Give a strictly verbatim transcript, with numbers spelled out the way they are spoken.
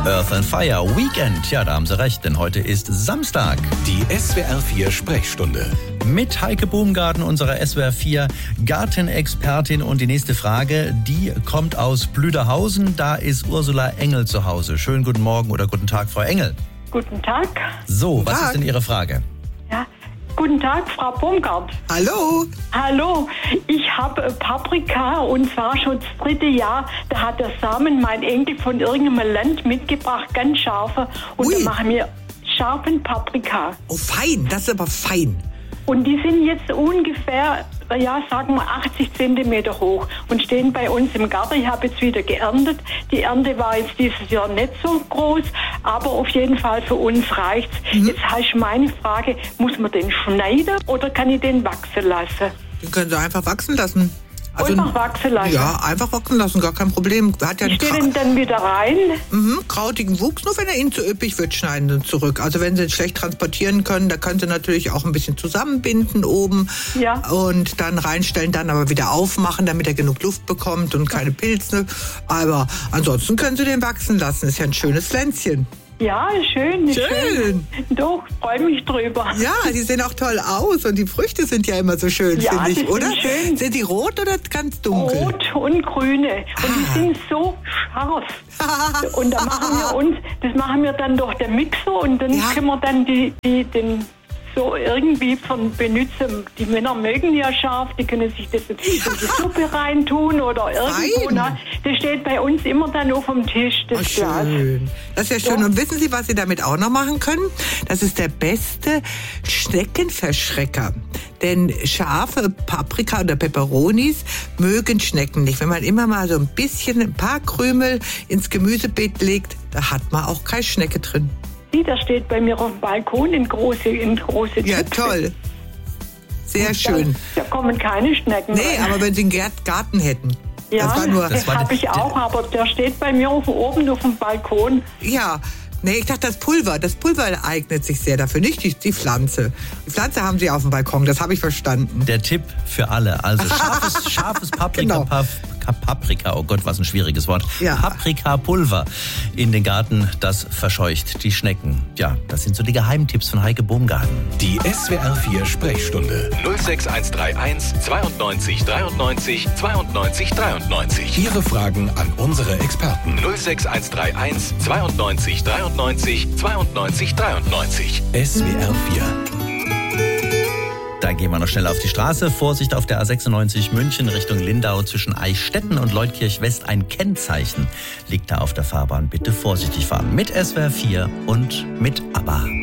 Earth and Fire, Weekend. Ja, da haben Sie recht, denn heute ist Samstag. Die S W R vier Sprechstunde. Mit Heike Baumgarten, unserer S W R vier Gartenexpertin. Und die nächste Frage, die kommt aus Blüderhausen. Da ist Ursula Engel zu Hause. Schönen guten Morgen oder guten Tag, Frau Engel. Guten Tag. So, Guten was Tag. ist denn Ihre Frage? Ja. Guten Tag, Frau Baumgart. Hallo. Hallo, ich habe Paprika und zwar schon das dritte Jahr. Da hat der Samen, mein Enkel, von irgendeinem Land mitgebracht, ganz scharfe. Und Ui. da machen wir scharfen Paprika. Oh, fein, das ist aber fein. Und die sind jetzt ungefähr, ja, sagen wir achtzig Zentimeter hoch und stehen bei uns im Garten. Ich habe jetzt wieder geerntet. Die Ernte war jetzt dieses Jahr nicht so groß, aber auf jeden Fall für uns reicht's. Mhm. Jetzt heißt meine Frage, muss man den schneiden oder kann ich den wachsen lassen? Den können Sie einfach wachsen lassen. Einfach wachsen lassen? Ja, einfach wachsen lassen, gar kein Problem. Hat ja Ich einen stelle Kra- ihn dann wieder rein. mhm, krautigen Wuchs, nur wenn er Ihnen zu üppig wird, schneiden Sie ihn zurück. Also wenn Sie ihn schlecht transportieren können, da können Sie natürlich auch ein bisschen zusammenbinden oben Ja. und dann reinstellen, dann aber wieder aufmachen, damit er genug Luft bekommt und keine Pilze. Aber ansonsten können Sie den wachsen lassen. Ist ja ein schönes Pflänzchen. Ja, schön. Schön. Doch, freue mich drüber. Ja, die sehen auch toll aus und die Früchte sind ja immer so schön, Ja, finde die ich, sind oder? schön. Sind die rot oder ganz dunkel? Rot und grüne. Und Ah. die sind so scharf. Und da machen wir uns, das machen wir dann durch den Mixer und dann Ja. können wir dann die, die, den so irgendwie von benutzen. Die Männer mögen ja scharf, die können sich das in die Suppe reintun oder irgendwo. Fein. Na, das steht bei uns immer dann auf dem Tisch, das Oh, Glas. schön. Das ist ja schön. Ja. Und wissen Sie, was Sie damit auch noch machen können? Das ist der beste Schneckenverschrecker. Denn scharfe Paprika oder Peperonis mögen Schnecken nicht. Wenn man immer mal so ein bisschen, ein paar Krümel ins Gemüsebeet legt, da hat man auch keine Schnecke drin. Die, das steht bei mir auf dem Balkon in große, in große Ja, Töpfe. toll. Sehr schön. Da, da kommen keine Schnecken Nee, rein. aber wenn Sie einen Gärt- Garten hätten. Ja, Das war nur, das, Das war habe die- ich auch, aber der steht bei mir auf, oben auf dem Balkon. ja. Nee, ich dachte, das Pulver, das Pulver eignet sich sehr dafür, nicht die, die Pflanze. Die Pflanze haben Sie auf dem Balkon, das habe ich verstanden. Der Tipp für alle, also scharfes, scharfes Paprika, Genau. Paf- Paprika, oh Gott, was ein schwieriges Wort. Ja. Paprikapulver in den Garten, das verscheucht die Schnecken. Ja, das sind so die Geheimtipps von Heike Baumgarten. Die S W R vier Sprechstunde. null sechs eins drei eins zweiundneunzig dreiundneunzig zweiundneunzig dreiundneunzig. Ihre Fragen an unsere Experten. null sechs eins drei eins zweiundneunzig dreiundneunzig zweiundneunzig dreiundneunzig. S W R vier. Da gehen wir noch schnell auf die Straße. Vorsicht auf der A sechsundneunzig München Richtung Lindau zwischen Eichstätten und Leutkirch West. Ein Kennzeichen liegt da auf der Fahrbahn. Bitte vorsichtig fahren. Mit S W R vier und mit ABBA.